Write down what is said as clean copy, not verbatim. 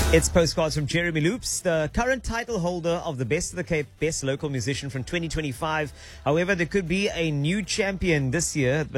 It's postcards from Jeremy Loops, the current title holder of the Best of the Cape Best Local Musician from 2025. However, there could be a new champion this year, but